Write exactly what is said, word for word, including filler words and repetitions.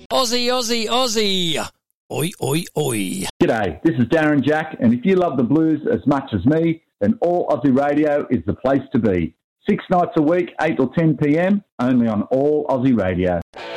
Aussie, Aussie, Aussie. Oi, oi, oi. G'day, this is Darren Jack, and if you love the blues as much as me, then All Aussie Radio is the place to be. Six nights a week, eight till ten p.m, only on All Aussie Radio.